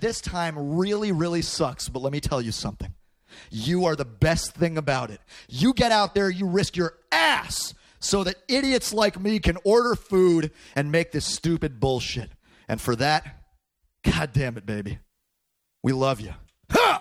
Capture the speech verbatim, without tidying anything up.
this time really, really sucks, but let me tell you something. You are the best thing about it. You get out there, you risk your ass so that idiots like me can order food and make this stupid bullshit. And for that, God damn it, baby. We love you. Ha!